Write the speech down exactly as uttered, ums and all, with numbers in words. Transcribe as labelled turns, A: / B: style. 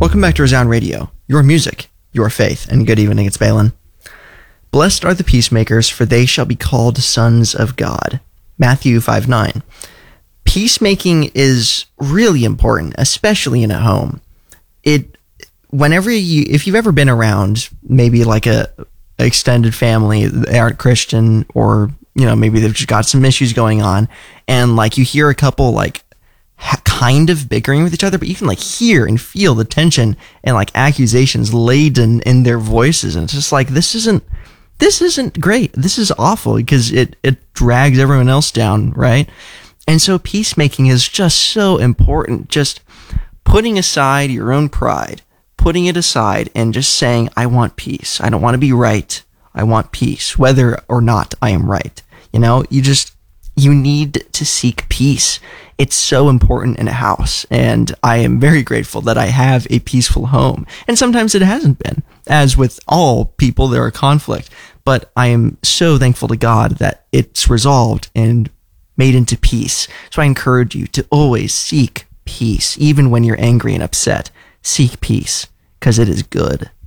A: Welcome back to Resound Radio, your music, your faith, and good evening, it's Balin. Blessed are the peacemakers, for they shall be called sons of God. Matthew five nine. Peacemaking is really important, especially in a home. It, whenever you, if you've ever been around maybe like a, a extended family, they aren't Christian, or, you know, maybe they've just got some issues going on, and like you hear a couple like ha- kind of bickering with each other, but you can like hear and feel the tension and like accusations laden in their voices, and it's just like, this isn't, this isn't great. This is awful, because it, it drags everyone else down, right? And so peacemaking is just so important. Just putting aside your own pride, putting it aside, and just saying, I want peace. I don't want to be right. I want peace, whether or not I am right. You know, you just, you need to seek peace. It's so important in a house, and I am very grateful that I have a peaceful home. And sometimes it hasn't been. As with all people, there are conflict, but I am so thankful to God that it's resolved and made into peace. So I encourage you to always seek peace, even when you're angry and upset. Seek peace, because it is good.